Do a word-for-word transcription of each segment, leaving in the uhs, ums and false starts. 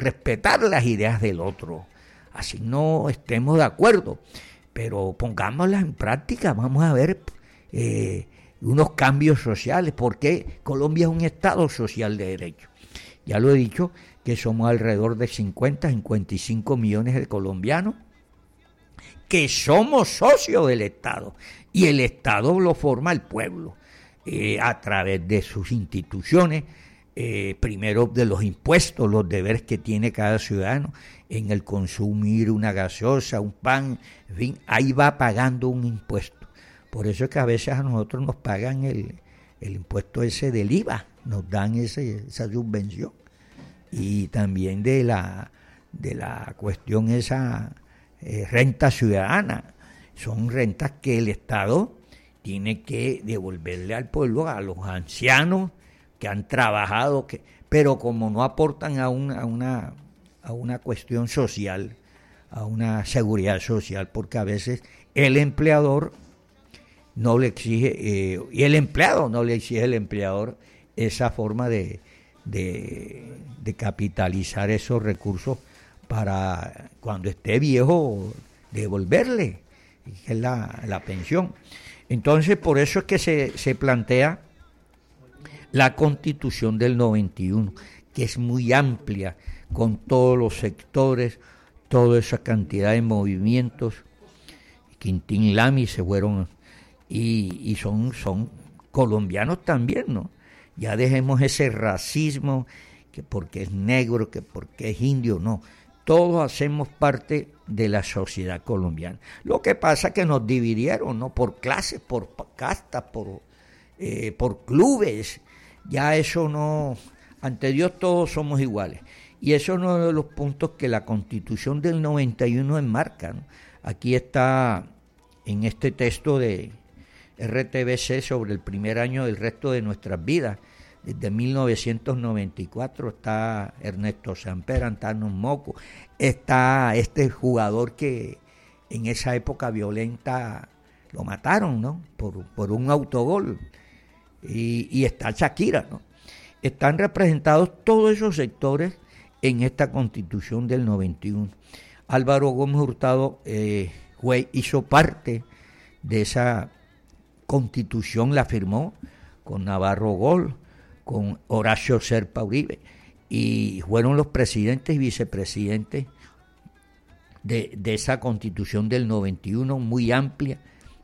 respetar las ideas del otro, así no estemos de acuerdo, pero pongámoslas en práctica, vamos a ver eh, unos cambios sociales, porque Colombia es un Estado social de derecho. Ya lo he dicho, que somos alrededor de cincuenta, cincuenta y cinco millones de colombianos, que somos socios del Estado, y el Estado lo forma el pueblo, eh, a través de sus instituciones, eh, primero de los impuestos, los deberes que tiene cada ciudadano, en el consumir una gaseosa, un pan, en fin, ahí va pagando un impuesto. Por eso es que a veces a nosotros nos pagan el, el impuesto ese del I V A, nos dan ese, esa subvención, y también de la, de la cuestión esa eh, renta ciudadana. Son rentas que el Estado tiene que devolverle al pueblo, a los ancianos que han trabajado, que, pero como no aportan a una, a una, a una cuestión social, a una seguridad social, porque a veces el empleador no le exige, eh, y el empleado no le exige al empleador esa forma de, de, de capitalizar esos recursos para cuando esté viejo devolverle, que es la, la pensión. Entonces, por eso es que se, se plantea la Constitución del noventa y uno, que es muy amplia, con todos los sectores, toda esa cantidad de movimientos. Quintín Lamy se fueron, y, y son, son colombianos también, ¿no? Ya dejemos ese racismo, que porque es negro, que porque es indio, no. Todos hacemos parte de la sociedad colombiana. Lo que pasa es que nos dividieron, ¿no? Por clases, por castas, por, eh, por clubes. Ya eso no, ante Dios todos somos iguales. Y eso es uno de los puntos que la Constitución del noventa y uno enmarca, ¿no? Aquí está en este texto de R T B C sobre el primer año del resto de nuestras vidas. Desde mil novecientos noventa y cuatro está Ernesto Samper, Antanos Moco, está este jugador que en esa época violenta lo mataron, ¿no? Por, por un autogol, y, y está Shakira, ¿no? Están representados todos esos sectores en esta Constitución del noventa y uno. Álvaro Gómez Hurtado eh, fue, hizo parte de esa Constitución, la firmó con Navarro Gol, con Horacio Serpa Uribe, y fueron los presidentes y vicepresidentes de, de esa Constitución del noventa y uno, muy amplia.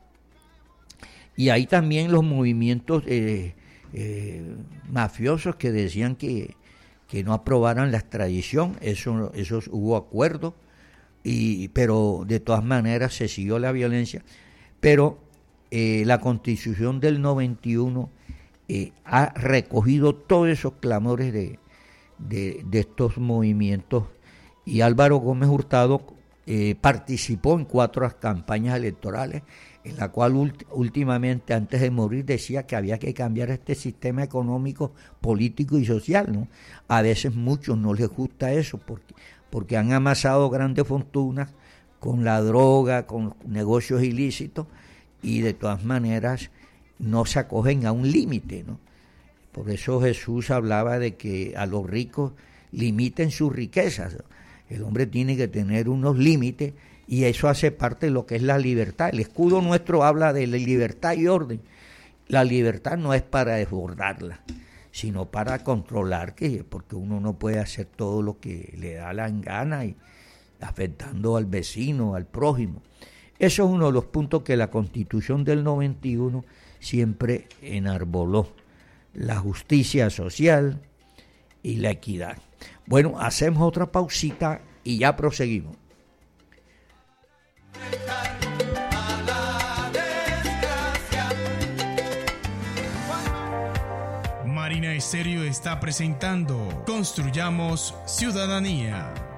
Y ahí también los movimientos eh, eh, mafiosos que decían que, que no aprobaran la extradición, eso, eso hubo acuerdo, y, pero de todas maneras se siguió la violencia. Pero eh, la Constitución del noventa y uno Eh, ha recogido todos esos clamores de, de, de estos movimientos, y Álvaro Gómez Hurtado eh, participó en cuatro campañas electorales, en la cual ult- últimamente antes de morir decía que había que cambiar este sistema económico, político y social, ¿no? A veces muchos no les gusta eso porque, porque han amasado grandes fortunas con la droga, con negocios ilícitos, y de todas maneras no se acogen a un límite, ¿no? Por eso Jesús hablaba de que a los ricos limiten sus riquezas. El hombre tiene que tener unos límites, y eso hace parte de lo que es la libertad. El escudo nuestro habla de la libertad y orden. La libertad no es para desbordarla, sino para controlar, que porque uno no puede hacer todo lo que le da la gana y afectando al vecino, al prójimo. Eso es uno de los puntos que la Constitución del noventa y uno siempre enarboló: la justicia social y la equidad. Bueno, hacemos otra pausita y ya proseguimos. Marina Estéreo está presentando Construyamos Ciudadanía.